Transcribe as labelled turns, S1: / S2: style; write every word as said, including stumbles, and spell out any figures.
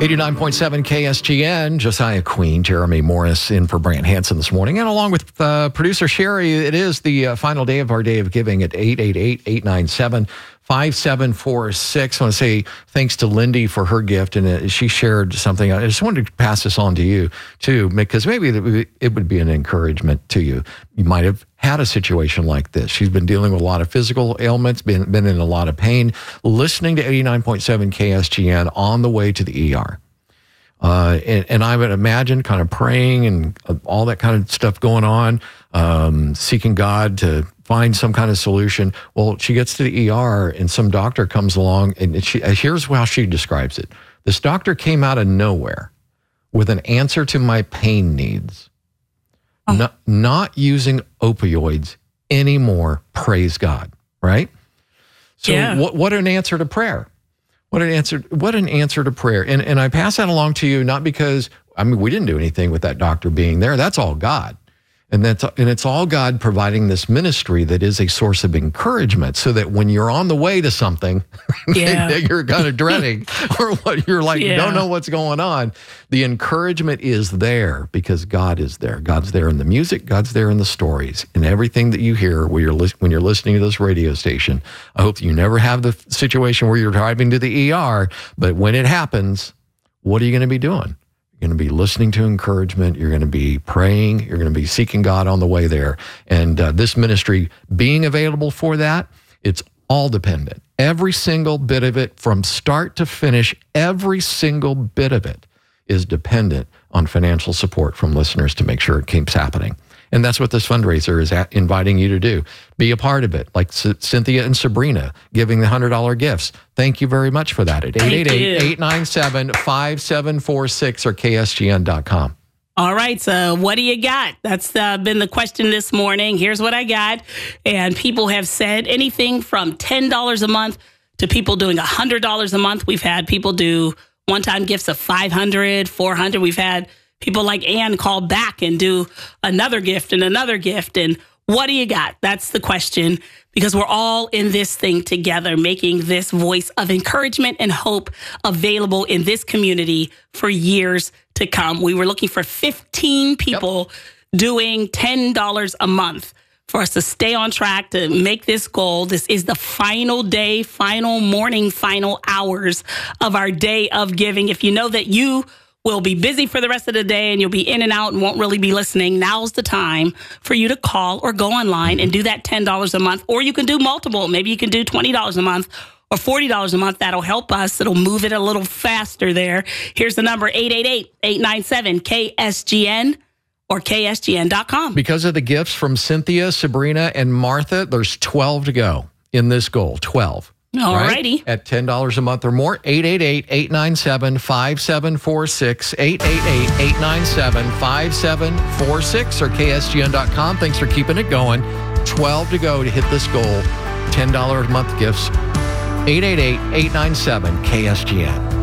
S1: eighty-nine point seven K S G N, Josiah Queen, Jeremy Morris in for Brant Hansen this morning. And along with uh, producer Sherry, it is the uh, final day of our day of giving at eight eight eight, eight nine seven, five seven four six. I want to say thanks to Lindy for her gift. And uh, she shared something. I just wanted to pass this on to you, too, because maybe it would be an encouragement to you. You might have had a situation like this. She's been dealing with a lot of physical ailments, been, been in a lot of pain, listening to eighty-nine point seven K S G N on the way to the E R. Uh, and, and I would imagine kind of praying and all that kind of stuff going on, um, seeking God to find some kind of solution. Well, she gets to the E R and some doctor comes along, and she, here's how she describes it. This doctor came out of nowhere with an answer to my pain needs. Oh. Not, not using opioids anymore, praise God, right? So
S2: yeah.
S1: what, what an answer to prayer. What an answer, what an answer to prayer. And, and I pass that along to you, not because, I mean, we didn't do anything with that doctor being there. That's all God. And that's and it's all God providing this ministry that is a source of encouragement, so that when you're on the way to something
S2: yeah.
S1: that you're kind of dreading or what you're like,
S2: yeah.
S1: don't know what's going on, the encouragement is there because God is there. God's there in the music. God's there in the stories, and everything that you hear when you're, li- when you're listening to this radio station. I hope you never have the situation where you're driving to the E R, but when it happens, what are you going to be doing? You're going to be listening to encouragement. You're going to be praying. You're going to be seeking God on the way there. And uh, this ministry being available for that, it's all dependent. Every single bit of it, from start to finish, every single bit of it is dependent on financial support from listeners to make sure it keeps happening. And that's what this fundraiser is at, inviting you to do. Be a part of it, like C- Cynthia and Sabrina giving the one hundred dollars gifts. Thank you very much for that at eight eight eight, eight nine seven, five seven four six or K S G N dot com.
S2: All right, so what do you got? That's uh, been the question this morning. Here's what I got. And people have said anything from ten dollars a month to people doing one hundred dollars a month. We've had people do one-time gifts of five hundred dollars, four hundred dollars. We've had people like Ann call back and do another gift and another gift. And what do you got? That's the question, because we're all in this thing together, making this voice of encouragement and hope available in this community for years to come. We were looking for fifteen people yep. doing ten dollars a month for us to stay on track to make this goal. This is the final day, final morning, final hours of our day of giving. If you know that you will be busy for the rest of the day and you'll be in and out and won't really be listening, now's the time for you to call or go online and do that ten dollars a month. Or you can do multiple. Maybe you can do twenty dollars a month or forty dollars a month. That'll help us. It'll move it a little faster there. Here's the number, eight eight eight, eight nine seven, K S G N or K S G N dot com.
S1: Because of the gifts from Cynthia, Sabrina, and Martha, there's twelve to go in this goal, twelve.
S2: All righty.
S1: Right? At ten dollars a month or more, eight eight eight, eight nine seven, five seven four six, eight eight eight, eight nine seven, five seven four six or K S G N dot com. Thanks for keeping it going. twelve to go to hit this goal. ten dollars a month gifts, eight eight eight, eight nine seven, K S G N.